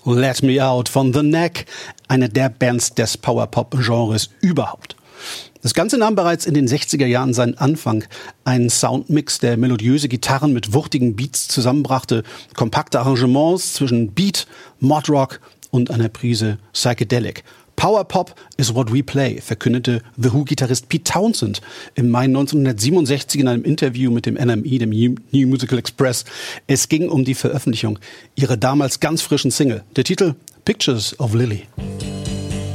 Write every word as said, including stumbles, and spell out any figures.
Let Me Out von The Knack, eine der Bands des Power-Pop-Genres überhaupt. Das Ganze nahm bereits in den sechziger Jahren seinen Anfang. Ein Soundmix, der melodiöse Gitarren mit wuchtigen Beats zusammenbrachte, kompakte Arrangements zwischen Beat, Modrock und einer Prise Psychedelic. Power Pop is what we play, verkündete The Who-Gitarrist Pete Townshend im Mai neunzehnhundertsiebenundsechzig in einem Interview mit dem N M E, dem New Musical Express. Es ging um die Veröffentlichung ihrer damals ganz frischen Single. Der Titel Pictures of Lily.